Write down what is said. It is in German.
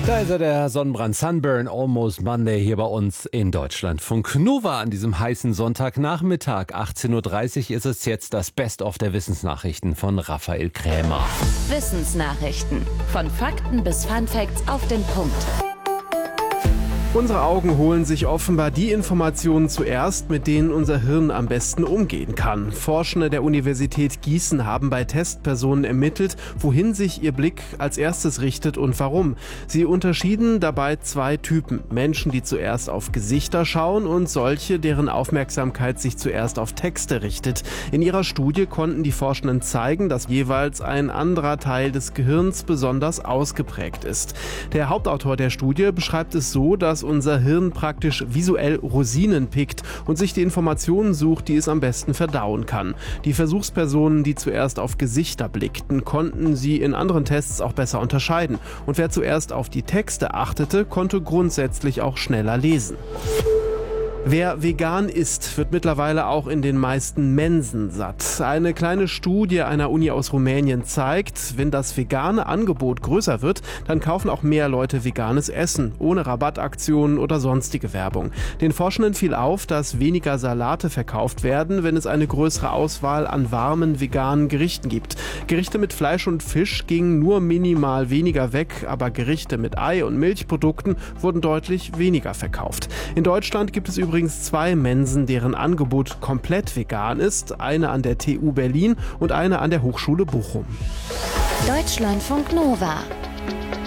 Da ist er, der Sonnenbrand Sunburn Almost Monday hier bei uns in Deutschlandfunk Nova an diesem heißen Sonntagnachmittag. 18:30 Uhr ist es jetzt das Best-of der Wissensnachrichten von Raphael Krämer. Wissensnachrichten. Von Fakten bis Funfacts auf den Punkt. Unsere Augen holen sich offenbar die Informationen zuerst, mit denen unser Hirn am besten umgehen kann. Forschende der Universität Gießen haben bei Testpersonen ermittelt, wohin sich ihr Blick als erstes richtet und warum. Sie unterschieden dabei zwei Typen. Menschen, die zuerst auf Gesichter schauen, und solche, deren Aufmerksamkeit sich zuerst auf Texte richtet. In ihrer Studie konnten die Forschenden zeigen, dass jeweils ein anderer Teil des Gehirns besonders ausgeprägt ist. Der Hauptautor der Studie beschreibt es so, dass unser Hirn praktisch visuell Rosinen pickt und sich die Informationen sucht, die es am besten verdauen kann. Die Versuchspersonen, die zuerst auf Gesichter blickten, konnten sie in anderen Tests auch besser unterscheiden. Und wer zuerst auf die Texte achtete, konnte grundsätzlich auch schneller lesen. Wer vegan isst, wird mittlerweile auch in den meisten Mensen satt. Eine kleine Studie einer Uni aus Rumänien zeigt, wenn das vegane Angebot größer wird, dann kaufen auch mehr Leute veganes Essen, ohne Rabattaktionen oder sonstige Werbung. Den Forschenden fiel auf, dass weniger Salate verkauft werden, wenn es eine größere Auswahl an warmen veganen Gerichten gibt. Gerichte mit Fleisch und Fisch gingen nur minimal weniger weg, aber Gerichte mit Ei- und Milchprodukten wurden deutlich weniger verkauft. In Deutschland gibt es übrigens zwei Mensen, deren Angebot komplett vegan ist. Eine an der TU Berlin und eine an der Hochschule Bochum. Deutschlandfunk Nova.